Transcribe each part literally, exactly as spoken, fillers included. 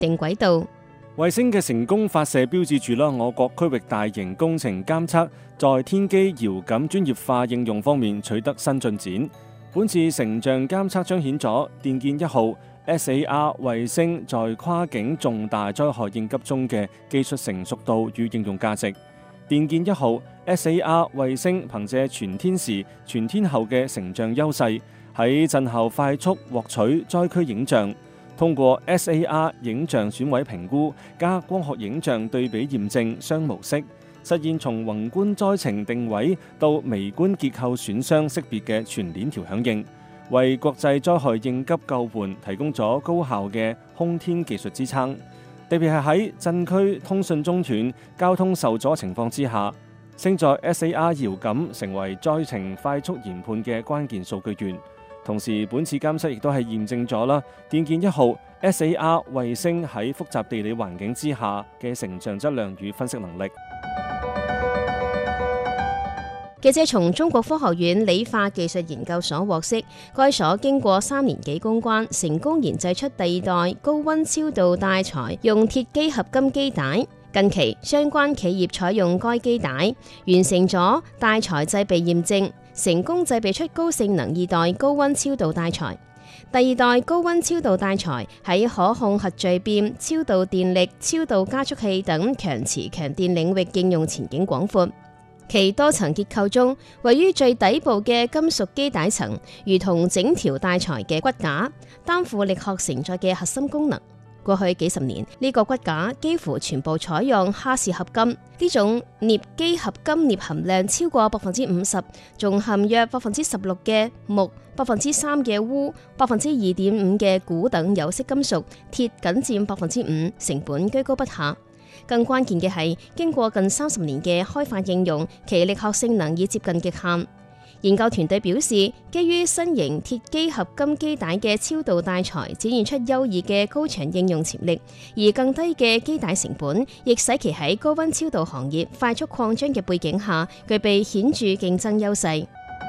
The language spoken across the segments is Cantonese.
定軌道。 衛星嘅成功發射標誌住啦，我國區域大型工程監測在天基遙感專業化應用方面取得新進展。本次成像監測彰顯咗電建一號 S A R 衛星在跨境重大災害應急中嘅技術成熟度與應用價值。電建一號 S A R 衛星憑借全天時、全天候嘅成像優勢，喺震後快速獲取災區影像。通過 S A R 影像損毀評估加光學影像對比驗證雙模式，實現從宏觀災情定位到微觀結構損傷識別嘅全鏈條響應，為國際災害應急救援提供咗高效嘅空天技術支撐。特別係喺震區通訊中斷、交通受阻情況之下，勝在 S A R 遙感成為災情快速研判嘅關鍵數據源。同時，本次監測亦都係驗證咗啦，電建一號 S A R 衛星喺複雜地理環境之下嘅成像質量與分析能力。 記者從中國科學院理化技術研究所獲悉，該所經過三年幾攻關，成功研製出第二代高溫超導帶材用鐵基合金基帶。近期相關企業採用該基帶，完成咗帶材製備驗證，成功製備出高性能二代高溫超導帶材。第二代高溫超導帶材喺可控核聚變、超導電力、超導加速器等強磁強電領域應用前景廣闊。其多層結構中，位於最底部嘅金屬基帶層，如同整條帶材嘅骨架，擔負力學承載嘅核心功能。過去幾十年，呢、這個骨架幾乎全部採用哈氏合金，呢種鎳基合金鎳含量超過百分之五十，仲含約百分之十六嘅鉬、百分之三嘅鎢、百分之二點五嘅鈷等有色金屬，鐵僅佔百分之五，成本居高不下。更關鍵嘅係，經過近三十年嘅開發應用，其力學性能已接近極限。研究團隊表示，基於新型鐵基合金基帶嘅超導帶材展現出優異嘅高場應用潛力，而更低嘅基帶成本，亦使其喺高溫超導行業快速擴張嘅背景下，具備顯著競爭優勢。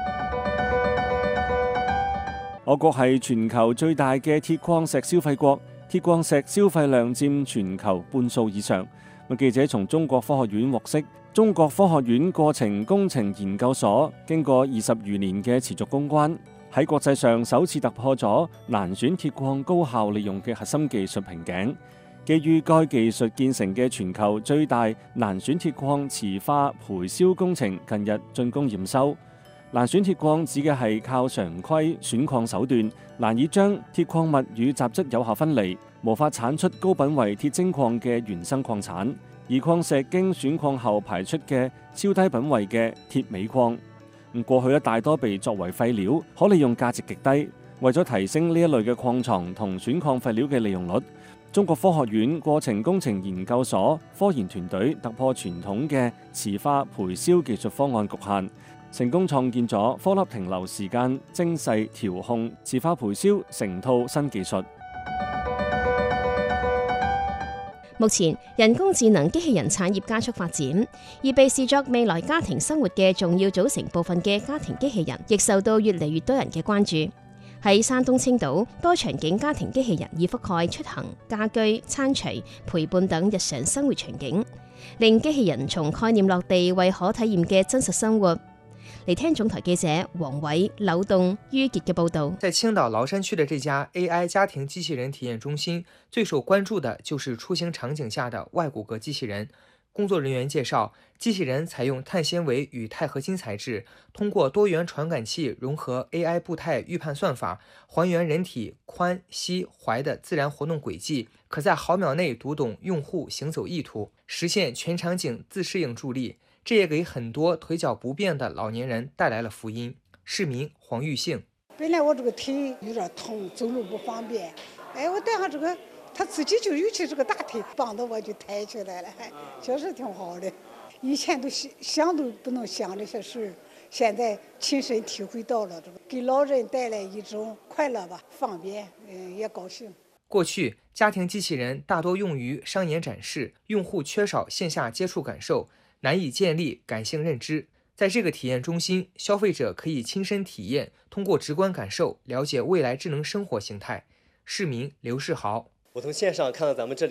我國係全球最大嘅鐵礦石消費國，鐵礦石消費量佔全球半數以上。記者從中國科學院獲悉，中國科學院過程工程研究所經過二十餘年嘅持續攻關，喺國際上首次突破咗難選鐵礦高效利用嘅核心技術瓶頸。基於該技術建成嘅全球最大難選鐵礦磁化培燒工程近日竣工驗收。難選鐵礦指嘅係靠常規選礦手段，難以將鐵礦物與雜質有效分離，無法產出高品位鐵精礦嘅原生礦產，而礦石經選礦後排出嘅超低品位嘅鐵鎂礦，咁過去咧大多被作為廢料，可利用價值極低。為咗提升呢一類嘅礦床同選礦廢料嘅利用率，中國科學院過程工程研究所科研團隊突破傳統嘅磁化培燒技術方案局限，成功創建咗顆粒停留時間精細調控磁化培燒成套新技術。 目前，人工智能機器人產業加速發展，而被視作未來家庭生活嘅重要組成部分嘅家庭機器人，亦受到越嚟越多人嘅關注。喺山東青島，多場景家庭機器人已覆蓋出行、家居、餐廚、陪伴等日常生活場景，令機器人從概念落地為可體驗嘅真實生活。嚟聽總台記者黃偉、柳棟、于傑嘅報道。 在青島崂山區的這家 A I 家庭機器人體驗中心，最受關注的就是出行場景下的外骨骼機器人。工作人員介紹，機器人採用碳纖維與鈦合金材質，通過多元傳感器融合 A I 步態預判算法，還原人體髖、膝、踝的自然活動軌跡，可在毫秒內讀懂用戶行走意圖，實現全場景自適應助力。這也給很多腿腳不便的老年人帶來了福音。市民黃玉杏， 本來我這個腿有點痛，走路不方便，哎，我戴上這個，他自己就有起這個大腿，幫着我就抬起來了，確實挺好的。以前都想想都不能想這些事，現在親身體會到了，這個給老人帶來一種快樂吧，方便，嗯，也高興。 過去家庭機器人大多用於商演展示，用戶缺少線下接觸感受，難以建立感性認知。在這個體驗中心，消費者可以親身體驗，通過直觀感受了解未來智能生活形態。市民劉世豪， 我從線上看到咱們這裡